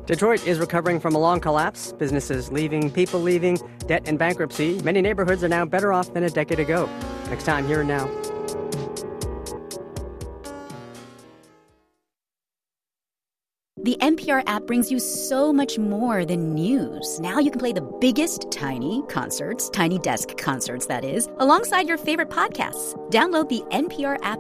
Detroit is recovering from a long collapse. Businesses leaving, people leaving, debt and bankruptcy. Many neighborhoods are now better off than a decade ago. Next time, Here and Now. The NPR app brings you so much more than news. Now you can play the biggest Tiny concerts, Tiny Desk concerts, that is, alongside your favorite podcasts. Download the NPR app